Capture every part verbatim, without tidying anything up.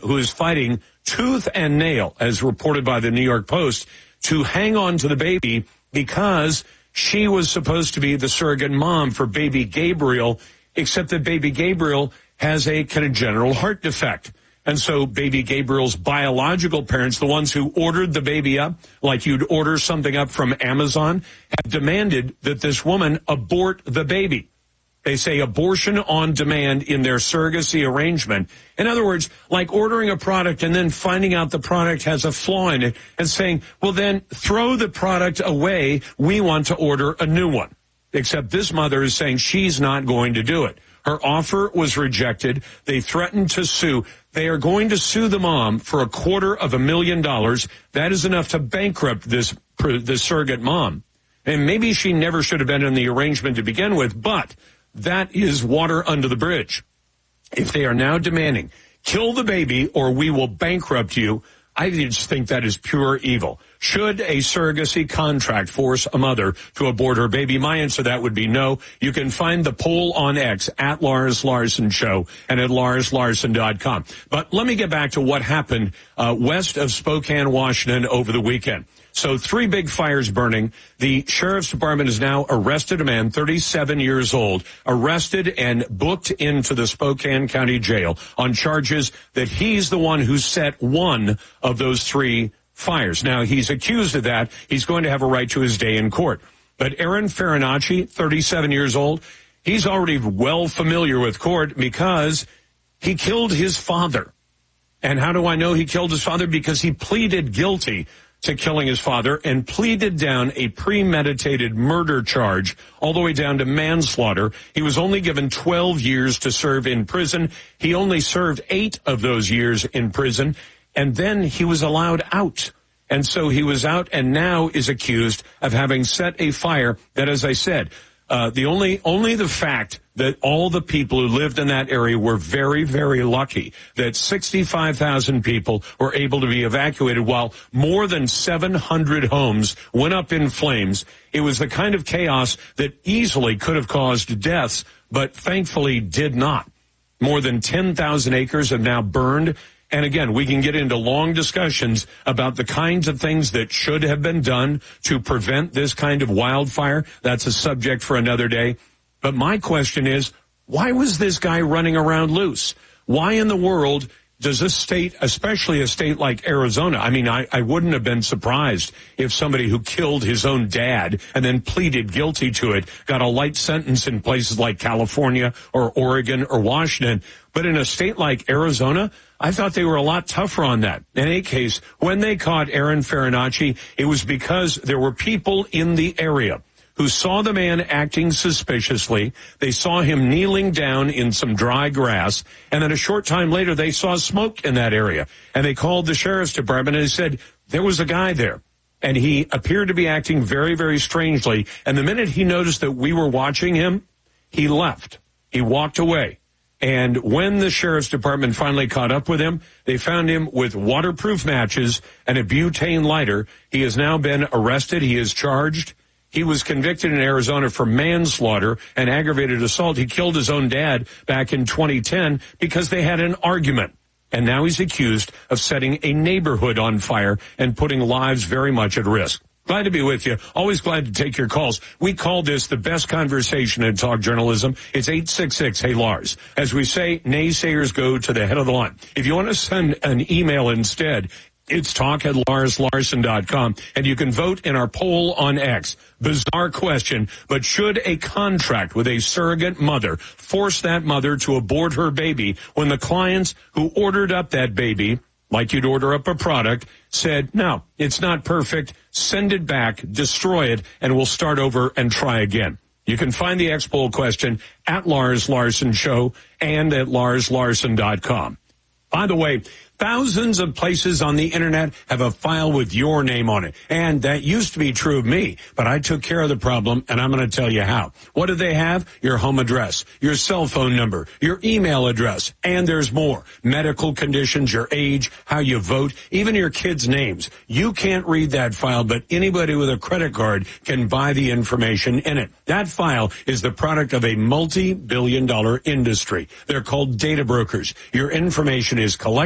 who is fighting tooth and nail, as reported by the New York Post, to hang on to the baby because she was supposed to be the surrogate mom for baby Gabriel, except that baby Gabriel has a congenital heart defect. And so baby Gabriel's biological parents, the ones who ordered the baby up, like you'd order something up from Amazon, have demanded that this woman abort the baby. They say abortion on demand in their surrogacy arrangement. In other words, like ordering a product and then finding out the product has a flaw in it and saying, well, then throw the product away. We want to order a new one. Except this mother is saying she's not going to do it. Her offer was rejected. They threatened to sue. They are going to sue the mom for a quarter of a million dollars. That is enough to bankrupt this, this surrogate mom. And maybe she never should have been in the arrangement to begin with, but that is water under the bridge. If they are now demanding, kill the baby or we will bankrupt you, I just think that is pure evil. Should a surrogacy contract force a mother to abort her baby? My answer to that would be no. You can find the poll on X at Lars Larson Show and at lars larson dot com. But let me get back to what happened uh, west of Spokane, Washington over the weekend. So three big fires burning. The sheriff's department has now arrested a man, thirty-seven years old, arrested and booked into the Spokane County Jail on charges that he's the one who set one of those three fires. Now, he's accused of that. He's going to have a right to his day in court. But Aaron Farinacci, thirty-seven years old, he's already well familiar with court because he killed his father. And how do I know he killed his father? Because he pleaded guilty to killing his father and pleaded down a premeditated murder charge all the way down to manslaughter. He was only given twelve years to serve in prison. He only served eight of those years in prison, and then he was allowed out. And so he was out and now is accused of having set a fire that, as I said, uh, the only, only the fact that all the people who lived in that area were very, very lucky that sixty-five thousand people were able to be evacuated while more than seven hundred homes went up in flames. It was the kind of chaos that easily could have caused deaths, but thankfully did not. More than ten thousand acres have now burned. And again, we can get into long discussions about the kinds of things that should have been done to prevent this kind of wildfire. That's a subject for another day. But my question is, why was this guy running around loose? Why in the world does a state, especially a state like Arizona, I mean, I, I wouldn't have been surprised if somebody who killed his own dad and then pleaded guilty to it got a light sentence in places like California or Oregon or Washington. But in a state like Arizona, I thought they were a lot tougher on that. In any case, when they caught Aaron Farinacci, it was because there were people in the area who saw the man acting suspiciously. They saw him kneeling down in some dry grass, and then a short time later, they saw smoke in that area. And they called the sheriff's department and they said, there was a guy there, and he appeared to be acting very, very strangely. And the minute he noticed that we were watching him, he left. He walked away. And when the sheriff's department finally caught up with him, they found him with waterproof matches and a butane lighter. He has now been arrested. He is charged. He was convicted in Arizona for manslaughter and aggravated assault. He killed his own dad back in twenty ten because they had an argument. And now he's accused of setting a neighborhood on fire and putting lives very much at risk. Glad to be with you. Always glad to take your calls. We call this the best conversation in talk journalism. It's eight six six, hey Lars. As we say, naysayers go to the head of the line. If you want to send an email instead, it's talk at lars larson dot com, and you can vote in our poll on X. Bizarre question, but should a contract with a surrogate mother force that mother to abort her baby when the clients who ordered up that baby, like you'd order up a product, said, no, it's not perfect, send it back, destroy it, and we'll start over and try again? You can find the X poll question at Lars Larson Show and at lars larson dot com. By the way, thousands of places on the internet have a file with your name on it. And that used to be true of me, but I took care of the problem, and I'm going to tell you how. What do they have? Your home address, your cell phone number, your email address, and there's more. Medical conditions, your age, how you vote, even your kids' names. You can't read that file, but anybody with a credit card can buy the information in it. That file is the product of a multi-billion dollar industry. They're called data brokers. Your information is collected,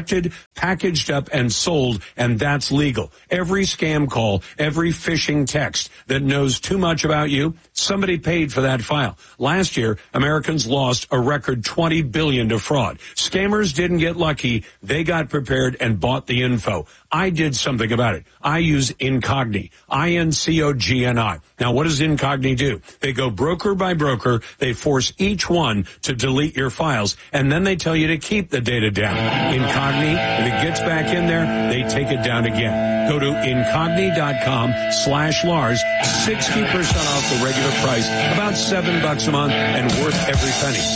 packaged up and sold, and that's legal. Every scam call, every phishing text that knows too much about you, somebody paid for that file. Last year, Americans lost a record twenty billion dollars to fraud. Scammers didn't get lucky. They got prepared and bought the info. I did something about it. I use Incogni, I N C O G N I. Now, what does Incogni do? They go broker by broker. They force each one to delete your files, and then they tell you to keep the data down. Incogni, if it gets back in there, they take it down again. Go to Incogni.com slash Lars, sixty percent off the regular price, about seven bucks a month, and worth every penny.